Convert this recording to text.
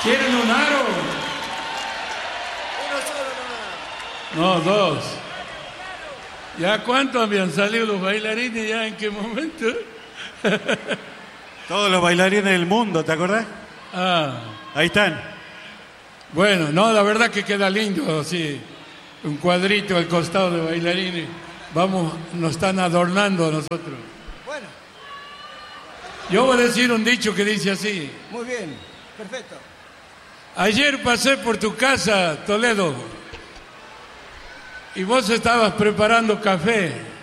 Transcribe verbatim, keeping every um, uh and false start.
¿Quieren un aro? Uno solo nomás. No, dos. ¿Ya cuántos habían salido los bailarines? ¿Ya en qué momento? Todos los bailarines del mundo, ¿te acordás? Ah, Ahí están. bueno, no, la verdad que queda lindo, sí. Un cuadrito al costado de bailarines. Vamos, nos están adornando a nosotros. Bueno, Yo voy a decir un dicho que dice así. muy bien. Perfecto. Ayer pasé por tu casa, Toledo, y vos estabas preparando café.